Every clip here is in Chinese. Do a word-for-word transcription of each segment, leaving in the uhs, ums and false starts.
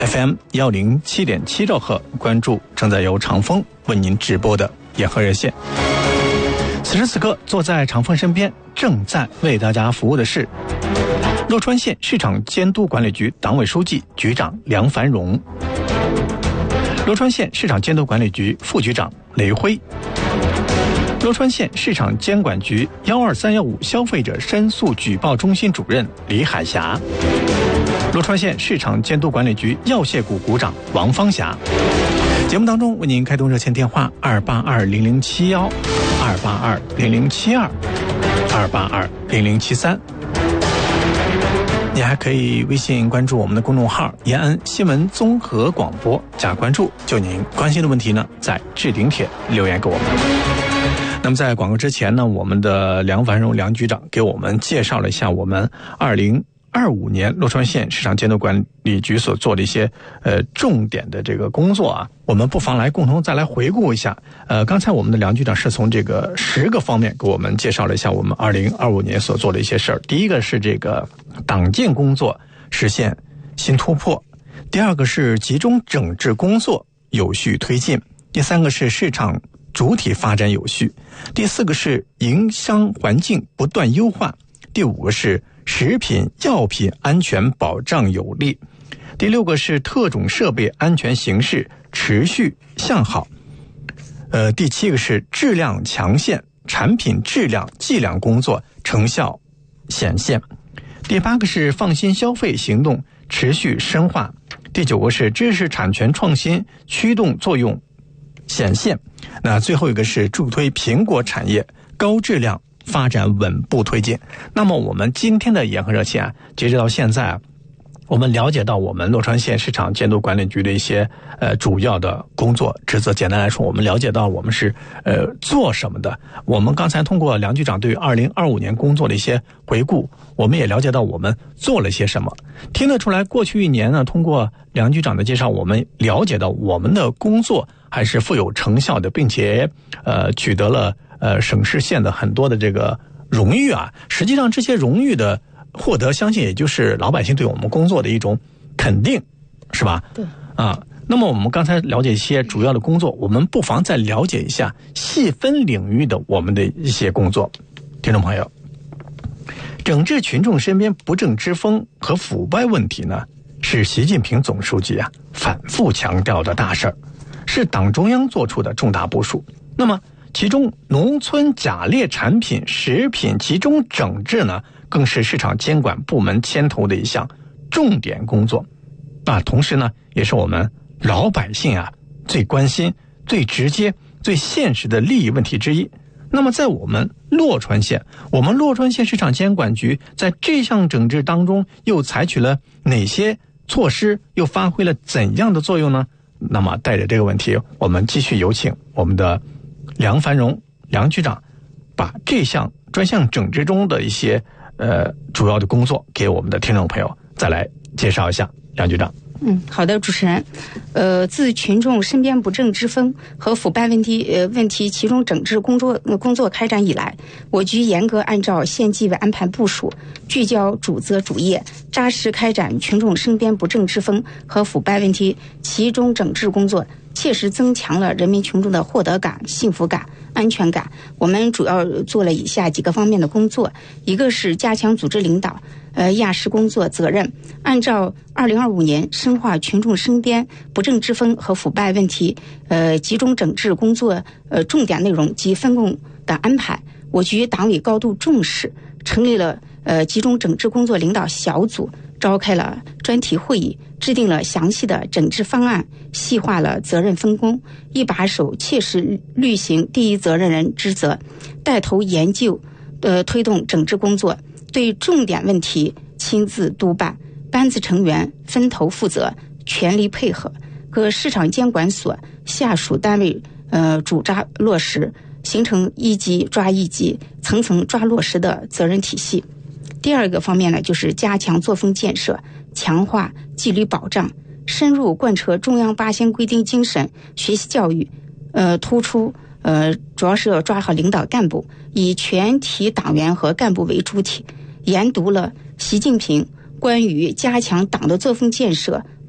F M 一零七点七兆赫，关注正在由长风为您直播的野鹤热线。此时此刻，坐在长风身边，正在为大家服务的是洛川县市场监督管理局党委书记、局长梁繁荣，洛川县市场监督管理局副局长雷辉，洛川县市场监管局幺二三幺五消费者申诉举报中心主任李海霞，洛川县市场监督管理局药械股股长王芳霞。节目当中为您开通热线电话二八二零零七幺、二八二零零七二、二八二零零七三。你还可以微信关注我们的公众号延安新闻综合广播，加关注，就您关心的问题呢，在置顶帖留言给我们。那么在广告之前呢，我们的梁繁荣梁局长给我们介绍了一下我们二零二五年洛川县市场监督管理局所做的一些呃重点的这个工作啊，我们不妨来共同再来回顾一下。呃，刚才我们的梁局长是从这个十个方面给我们介绍了一下我们二零二五年所做的一些事儿。第一个是这个党建工作实现新突破，第二个是集中整治工作有序推进，第三个是市场主体发展有序，第四个是营商环境不断优化，第五个是食品药品安全保障有力，第六个是特种设备安全形势持续向好，呃，第七个是质量强线，产品质量计量工作成效显现，第八个是放心消费行动持续深化，第九个是知识产权创新驱动作用显现，那最后一个是助推苹果产业高质量发展稳步推进。那么我们今天的野鹤热线啊，截止到现在啊，我们了解到我们洛川县市场监督管理局的一些呃主要的工作职责。简单来说，我们了解到我们是呃做什么的。我们刚才通过梁局长对于二零二五年工作的一些回顾，我们也了解到我们做了些什么。听得出来，过去一年呢，通过梁局长的介绍，我们了解到我们的工作还是富有成效的，并且呃取得了呃省市县的很多的这个荣誉啊。实际上这些荣誉的获得，相信也就是老百姓对我们工作的一种肯定，是吧？ 对啊。那么我们刚才了解一些主要的工作，我们不妨再了解一下细分领域的我们的一些工作。听众朋友，整治群众身边不正之风和腐败问题呢，是习近平总书记啊反复强调的大事儿，是党中央做出的重大部署。那么其中农村假劣产品食品集中整治呢，更是市场监管部门牵头的一项重点工作啊，同时呢也是我们老百姓啊最关心最直接最现实的利益问题之一。那么在我们洛川县，我们洛川县市场监管局在这项整治当中又采取了哪些措施，又发挥了怎样的作用呢？那么带着这个问题，我们继续有请我们的梁繁荣梁局长把这项专项整治中的一些呃主要的工作给我们的听众朋友再来介绍一下。梁局长。 嗯，好的，主持人。呃，自群众身边不正之风和腐败问题呃问题集中整治工作、呃、工作开展以来，我局严格按照县纪委安排部署，聚焦主责主业，扎实开展群众身边不正之风和腐败问题集中整治工作，切实增强了人民群众的获得感、幸福感、安全感。我们主要做了以下几个方面的工作，一个是加强组织领导呃压实工作责任，按照二零二五年深化群众身边不正之风和腐败问题呃集中整治工作呃重点内容及分工的安排，我局党委高度重视，成立了呃集中整治工作领导小组，召开了专题会议，制定了详细的整治方案，细化了责任分工，一把手切实履行第一责任人职责，带头研究呃推动整治工作，对重点问题亲自督办，班子成员分头负责，全力配合，各市场监管所下属单位呃主抓落实，形成一级抓一级、层层抓落实的责任体系。第二个方面呢，就是加强作风建设，强化纪律保障，深入贯彻中央八项规定精神学习教育，呃，突出呃，主要是要抓好领导干部，以全体党员和干部为主体，研读了习近平关于加强党的作风建设、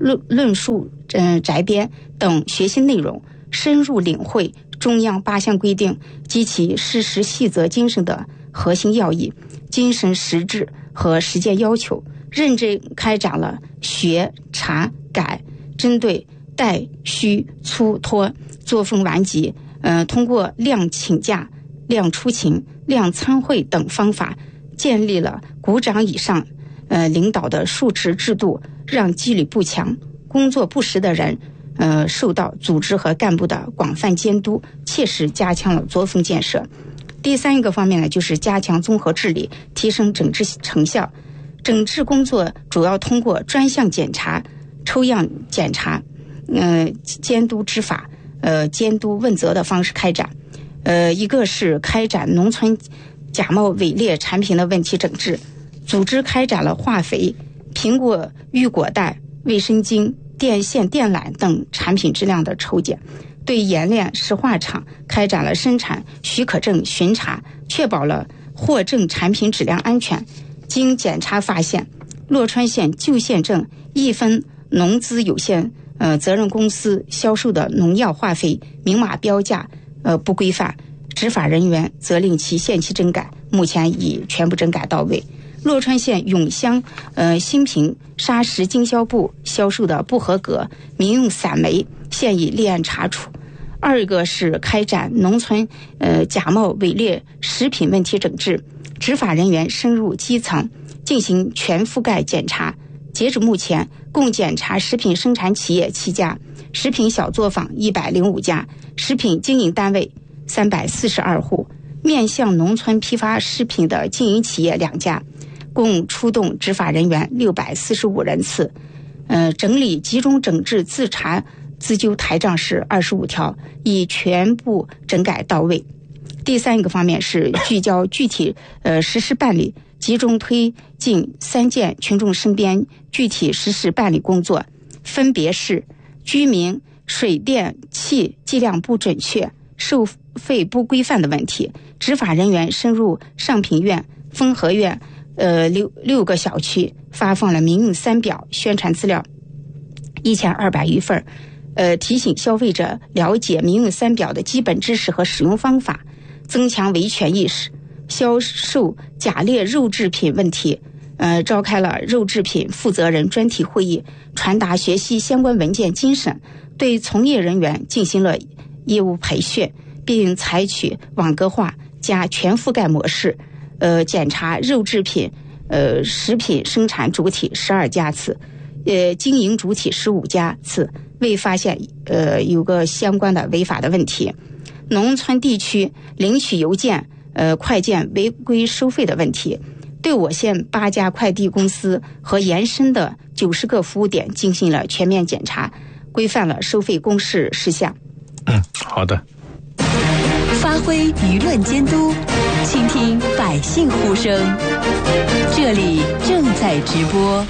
论论述、嗯、呃、摘编等学习内容，深入领会中央八项规定及其实施细则精神的核心要义、精神实质和实践要求，认真开展了学、查、改，针对怠、虚、粗、拖、作风顽疾，呃，通过量请假、量出勤、量参会等方法，建立了股长以上呃领导的述职制度，让纪律不强、工作不实的人呃受到组织和干部的广泛监督，切实加强了作风建设。第三一个方面呢，就是加强综合治理，提升整治成效。整治工作主要通过专项检查、抽样检查、呃监督执法、呃监督问责的方式开展。呃，一个是开展农村假冒伪劣产品的问题整治，组织开展了化肥、苹果玉果袋、卫生巾、电线电缆等产品质量的抽检，对冶炼石化厂开展了生产许可证巡查，确保了货证产品质量安全。经检查发现，洛川县旧县镇一分农资有限呃责任公司销售的农药化肥明码标价呃不规范，执法人员责令其限期整改，目前已全部整改到位。洛川县永乡呃新平砂石经销部销售的不合格民用散煤，现已立案查处。二个是开展农村呃假冒伪劣食品问题整治，执法人员深入基层进行全覆盖检查，截止目前共检查食品生产企业七家，食品小作坊一百零五家，食品经营单位三百四十二户，面向农村批发食品的经营企业两家，共出动执法人员六百四十五人次，呃，整理集中整治自查自纠台账是二十五条，已全部整改到位。第三一个方面是聚焦具体呃实施办理，集中推进三件群众身边具体实施办理工作，分别是居民水电气计量不准确、收费不规范的问题，执法人员深入上平院、丰和院呃六六个小区，发放了民用三表宣传资料一千二百余份，呃，提醒消费者了解民用三表的基本知识和使用方法，增强维权意识。销售假劣肉制品问题，呃，召开了肉制品负责人专题会议，传达学习相关文件精神，对从业人员进行了业务培训，并采取网格化加全覆盖模式，呃，检查肉制品呃食品生产主体十二家次，呃，经营主体十五家次，未发现呃有个相关的违法的问题。农村地区领取邮件、呃快件违规收费的问题，对我县八家快递公司和延伸的九十个服务点进行了全面检查，规范了收费公示事项。 嗯，好的。 发挥舆论监督，倾听百姓呼声。这里正在直播。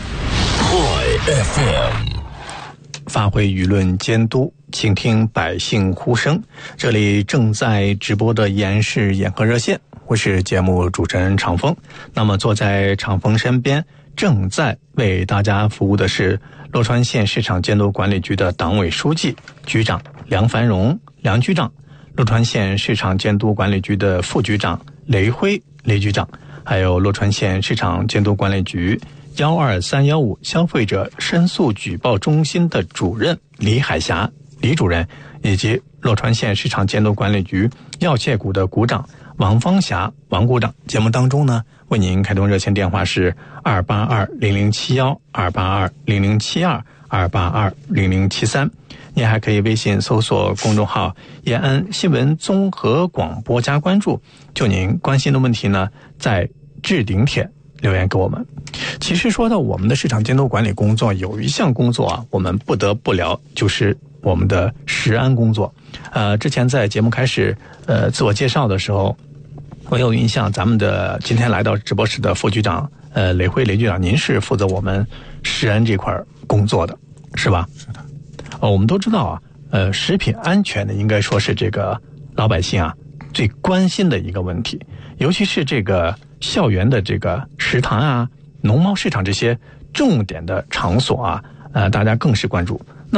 F M 发挥舆论监督，倾听百姓呼声。这里正在直播的依然是眼科热线，我是节目主持人常峰。那么坐在常峰身边，正在为大家服务的是洛川县市场监督管理局的党委书记、局长梁繁荣梁局长，洛川县市场监督管理局的副局长雷辉雷局长，还有洛川县市场监督管理局幺二三幺五消费者申诉举报中心的主任李海霞李主任，以及洛川县市场监督管理局药械股的股长王芳霞王股长。节目当中呢，为您开通热线电话是二八二零零七幺二八二零零七二二八二零零七三。您还可以微信搜索公众号延安新闻综合广播加关注，就您关心的问题呢，在置顶帖留言给我们。其实说到我们的市场监督管理工作，有一项工作啊，我们不得不聊，就是我们的食安工作。呃，之前在节目开始呃自我介绍的时候，我有印象，咱们的今天来到直播室的副局长呃雷辉雷局长，您是负责我们食安这块工作的，是吧？ 是的。 呃，我们都知道啊，呃，食品安全呢，应该说是这个老百姓啊最关心的一个问题，尤其是这个校园的这个食堂啊、农贸市场这些重点的场所啊， 呃，大家更是关注。